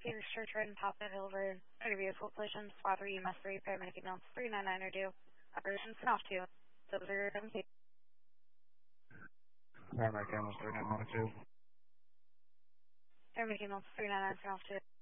Peters Church Road and Poplar Hill Road. Motor vehicle collision, SWAT 3, EMS 3, paramedic ambulance 399 are due. Operations and off 2. 0017. Paramedic ambulance 399 2. Paramedic ambulance 399 off 2.